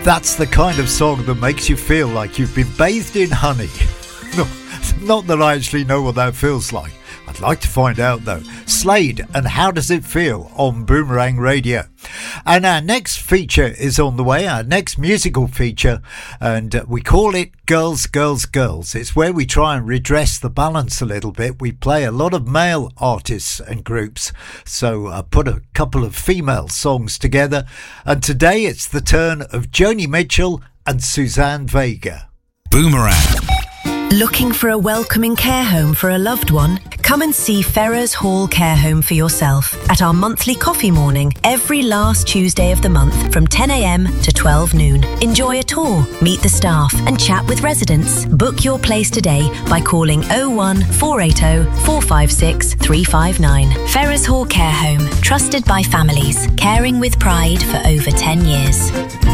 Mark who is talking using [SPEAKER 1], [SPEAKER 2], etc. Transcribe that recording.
[SPEAKER 1] That's the kind of song that makes you feel like you've been bathed in honey. No, not that I actually know what that feels like. I'd like to find out though. Slade and How Does It Feel on Boomerang Radio. And our next feature is on the way, our next musical feature, and we call it Girls, Girls, Girls. It's where we try and redress the balance a little bit. We play a lot of male artists and groups, so I put a couple of female songs together, and today it's the turn of Joni Mitchell and Suzanne Vega.
[SPEAKER 2] Boomerang.
[SPEAKER 3] Looking for a welcoming care home for a loved one? Come and see Ferrers Hall Care Home for yourself at our monthly coffee morning every last Tuesday of the month from 10 a.m. to 12 noon. Enjoy a tour, meet the staff and chat with residents. Book your place today by calling 01 480 456 359. Ferrers Hall Care Home, trusted by families, caring with pride for over 10 years.